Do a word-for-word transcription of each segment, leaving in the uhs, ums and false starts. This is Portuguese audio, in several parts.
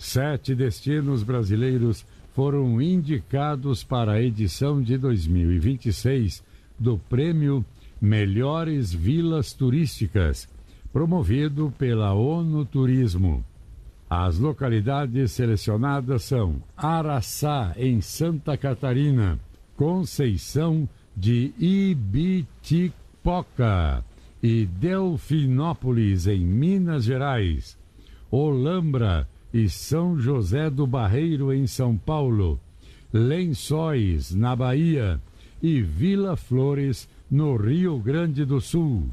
Sete destinos brasileiros foram indicados para a edição de dois mil e vinte e seis do Prêmio Melhores Vilas Turísticas, promovido pela ONU Turismo. As localidades selecionadas são Araçá, em Santa Catarina, Conceição de Ibitipoca e Delfinópolis, em Minas Gerais, Olambra e São José do Barreiro, em São Paulo, Lençóis, na Bahia, e Vila Flores, no Rio Grande do Sul.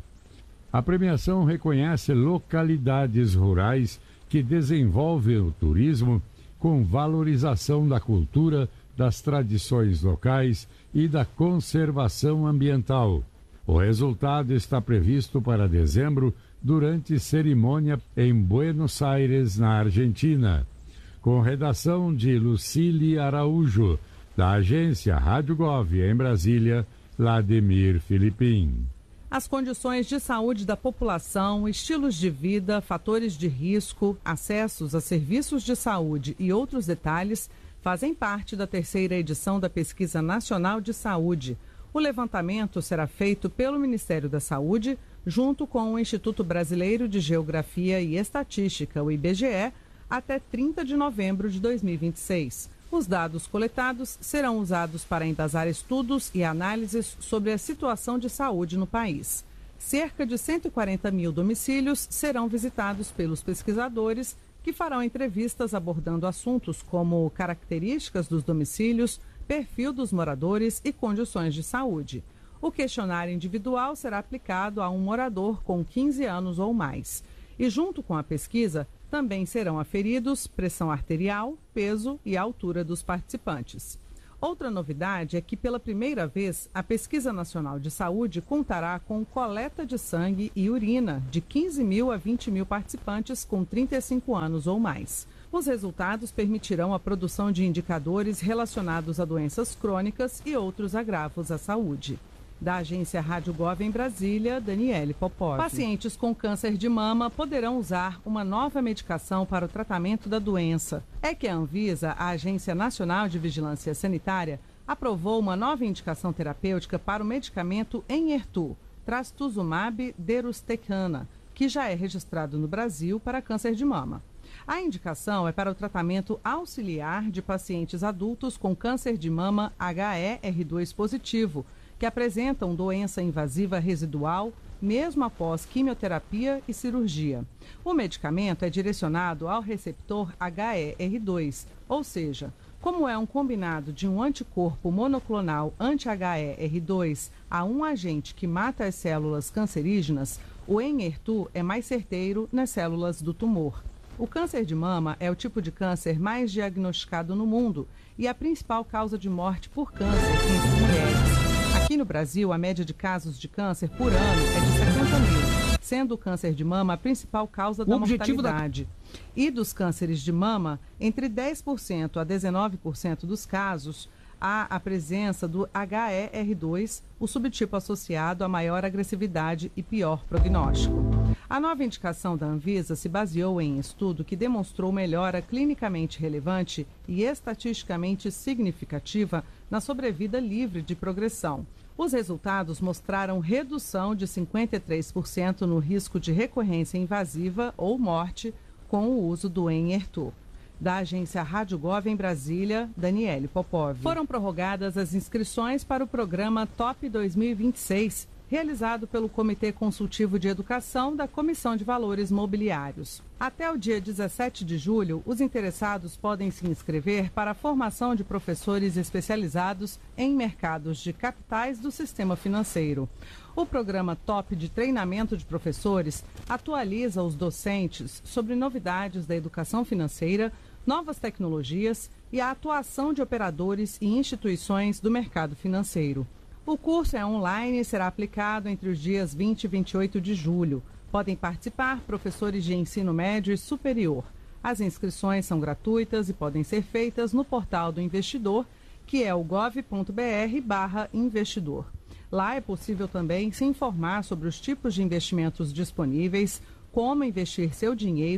A premiação reconhece localidades rurais que desenvolvem o turismo com valorização da cultura, das tradições locais e da conservação ambiental. O resultado está previsto para dezembro, durante cerimônia em Buenos Aires, na Argentina. Com redação de Lucília Araújo, da agência Rádio Gov, em Brasília, Vladimir Filipim. As condições de saúde da população, estilos de vida, fatores de risco, acessos a serviços de saúde e outros detalhes fazem parte da terceira edição da Pesquisa Nacional de Saúde. O levantamento será feito pelo Ministério da Saúde, junto com o Instituto Brasileiro de Geografia e Estatística, o I B G E, até trinta de novembro de dois mil e vinte e seis. Os dados coletados serão usados para embasar estudos e análises sobre a situação de saúde no país. Cerca de cento e quarenta mil domicílios serão visitados pelos pesquisadores, que farão entrevistas abordando assuntos como características dos domicílios, perfil dos moradores e condições de saúde. O questionário individual será aplicado a um morador com quinze anos ou mais. E junto com a pesquisa, também serão aferidos pressão arterial, peso e altura dos participantes. Outra novidade é que, pela primeira vez, a Pesquisa Nacional de Saúde contará com coleta de sangue e urina de quinze mil a vinte mil participantes com trinta e cinco anos ou mais. Os resultados permitirão a produção de indicadores relacionados a doenças crônicas e outros agravos à saúde. Da agência Rádio Gov em Brasília, Daniele Popov. Pacientes com câncer de mama poderão usar uma nova medicação para o tratamento da doença. É que a Anvisa, a Agência Nacional de Vigilância Sanitária, aprovou uma nova indicação terapêutica para o medicamento Enhertu, trastuzumab deruxtecana, que já é registrado no Brasil para câncer de mama. A indicação é para o tratamento auxiliar de pacientes adultos com câncer de mama H E R dois positivo, que apresentam doença invasiva residual, mesmo após quimioterapia e cirurgia. O medicamento é direcionado ao receptor H E R dois, ou seja, como é um combinado de um anticorpo monoclonal anti-H E R dois a um agente que mata as células cancerígenas, o Enhertu é mais certeiro nas células do tumor. O câncer de mama é o tipo de câncer mais diagnosticado no mundo e a principal causa de morte por câncer entre mulheres. Aqui no Brasil, a média de casos de câncer por ano é de setenta mil, sendo o câncer de mama a principal causa da mortalidade. Da... E dos cânceres de mama, entre dez por cento a dezenove por cento dos casos, há a presença do H E R dois, o subtipo associado a maior agressividade e pior prognóstico. A nova indicação da Anvisa se baseou em estudo que demonstrou melhora clinicamente relevante e estatisticamente significativa na sobrevida livre de progressão. Os resultados mostraram redução de cinquenta e três por cento no risco de recorrência invasiva ou morte com o uso do Enhertu. Da agência Rádio Gov em Brasília, Daniele Popov. Foram prorrogadas as inscrições para o programa Top dois mil e vinte e seis, realizado pelo Comitê Consultivo de Educação da Comissão de Valores Mobiliários. Até o dia dezessete de julho, os interessados podem se inscrever para a formação de professores especializados em mercados de capitais do sistema financeiro. O programa Top de Treinamento de Professores atualiza os docentes sobre novidades da educação financeira, novas tecnologias e a atuação de operadores e instituições do mercado financeiro. O curso é online e será aplicado entre os dias vinte e vinte e oito de julho. Podem participar professores de ensino médio e superior. As inscrições são gratuitas e podem ser feitas no portal do investidor, que é o gov ponto br barra investidor. Lá é possível também se informar sobre os tipos de investimentos disponíveis, como investir seu dinheiro,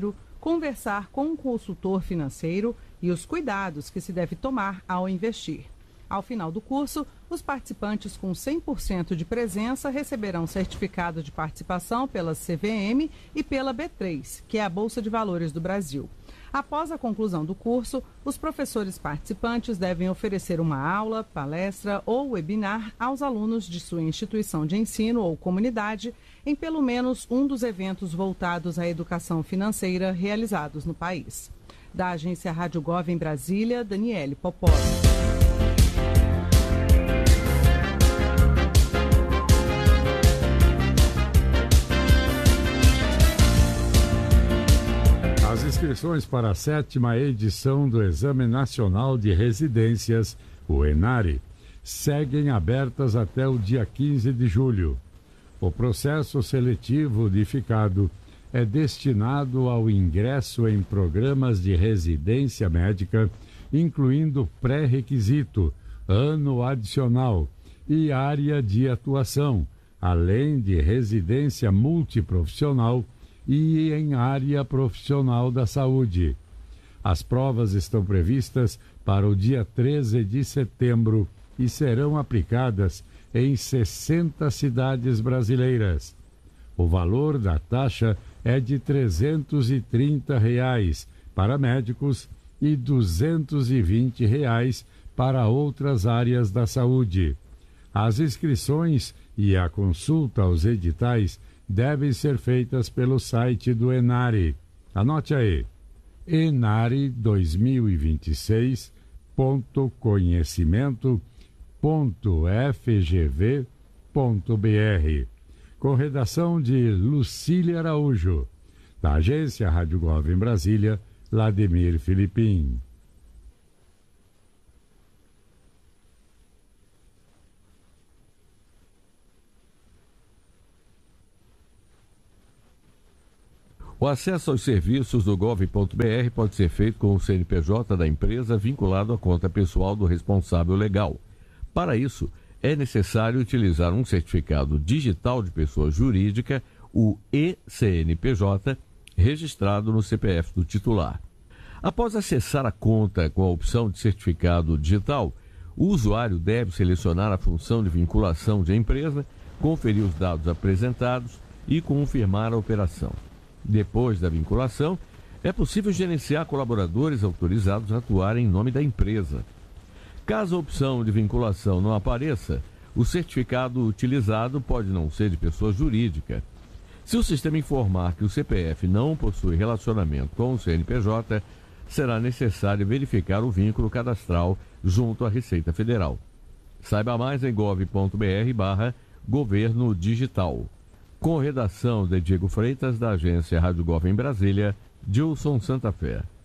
conversar com um consultor financeiro e os cuidados que se deve tomar ao investir. Ao final do curso, os participantes com cem por cento de presença receberão certificado de participação pela C V M e pela B três, que é a Bolsa de Valores do Brasil. Após a conclusão do curso, os professores participantes devem oferecer uma aula, palestra ou webinar aos alunos de sua instituição de ensino ou comunidade em pelo menos um dos eventos voltados à educação financeira realizados no país. Da agência Rádio Gov em Brasília, Daniele Popó. As inscrições para a sétima edição do Exame Nacional de Residências, o ENARE, seguem abertas até o dia quinze de julho. O processo seletivo unificado é destinado ao ingresso em programas de residência médica, incluindo pré-requisito, ano adicional e área de atuação, além de residência multiprofissional e em área profissional da saúde. As provas estão previstas para o dia treze de setembro e serão aplicadas em sessenta cidades brasileiras. O valor da taxa é de trezentos e trinta reais para médicos e duzentos e vinte reais para outras áreas da saúde. As inscrições e a consulta aos editais devem ser feitas pelo site do ENARE. Anote aí, enare dois mil e vinte e seis ponto conhecimento ponto f g v ponto b r, com redação de Lucília Araújo. Da agência Rádio Gov em Brasília, Vladimir Filipim. O acesso aos serviços do gov ponto b r pode ser feito com o C N P J da empresa vinculado à conta pessoal do responsável legal. Para isso, é necessário utilizar um certificado digital de pessoa jurídica, o e C N P J, registrado no C P F do titular. Após acessar a conta com a opção de certificado digital, o usuário deve selecionar a função de vinculação de empresa, conferir os dados apresentados e confirmar a operação. Depois da vinculação, é possível gerenciar colaboradores autorizados a atuar em nome da empresa. Caso a opção de vinculação não apareça, o certificado utilizado pode não ser de pessoa jurídica. Se o sistema informar que o C P F não possui relacionamento com o C N P J, será necessário verificar o vínculo cadastral junto à Receita Federal. Saiba mais em gov ponto b r barra governo digital. Com redação de Diego Freitas, da agência Rádio Gov em Brasília, Dilson Santa Fé.